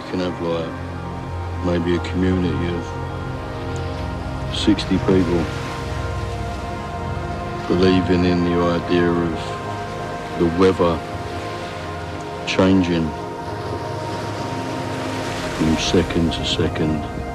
can have like maybe a community of 60 people believing in the idea of the weather changing from second to second.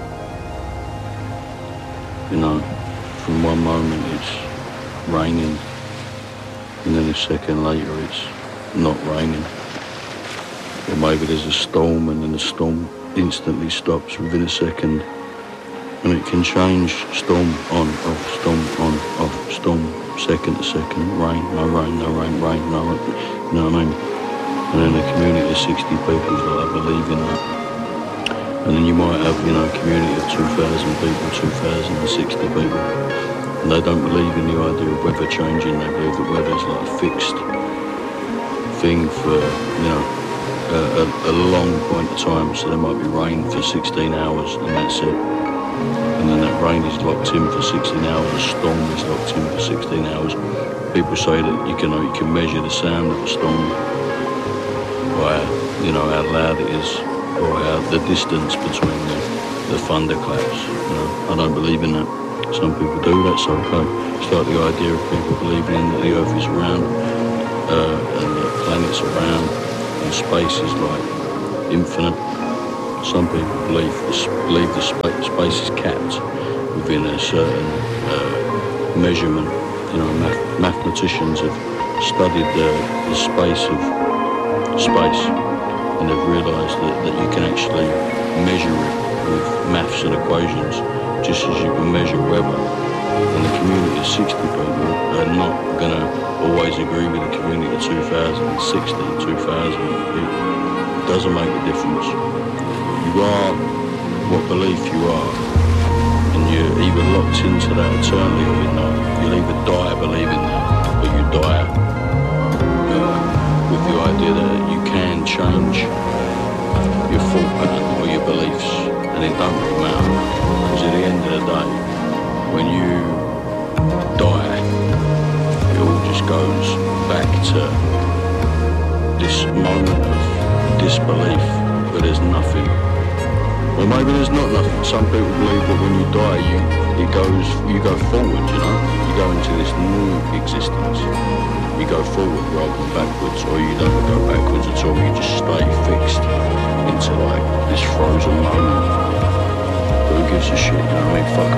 You know, from one moment it's raining and then a second later it's not raining. Or maybe there's a storm and then the storm instantly stops within a second. And it can change storm on, off, storm on, off, storm, second to second, rain, no rain, no rain, rain, no rain, you know what I mean? And then a community of 60 people that believe in that. And then you might have, you know, a community of 2,000 people, 2,060 people. And they don't believe in the idea of weather changing, they believe that weather's like a fixed thing for, you know, a long point of time. So there might be rain for 16 hours and that's it. And then that rain is locked in for 16 hours, a storm is locked in for 16 hours. People say that you can measure the sound of a storm by, you know, how loud it is or how the distance between the thunderclaps. You know, I don't believe in that. Some people do, that's okay. It's like the idea of people believing that the earth is round and the planets are round and space is like infinite. Some people believe the space is capped within a certain measurement. You know, mathematicians have studied the space of space and they've realised that you can actually measure it with maths and equations just as you can measure weather. And the community of 60 people are not going to always agree with the community of 2,000, 60, 2,000 people. It doesn't make a difference. You are what belief you are, and you're either locked into that eternally or you're not. You'll either die believing that, or you die with the idea that you can change your thought pattern or your beliefs, and it don't really matter, because at the end of the day, when you die, it all just goes back to this moment of disbelief where there's nothing. Or maybe there's not nothing. Some people believe that when you die, you go forward, you know? You go into this new existence. You go forward rather than backwards, or you don't go backwards at all. You just stay fixed into like this frozen moment. But who gives a shit, you know what I mean? Fuck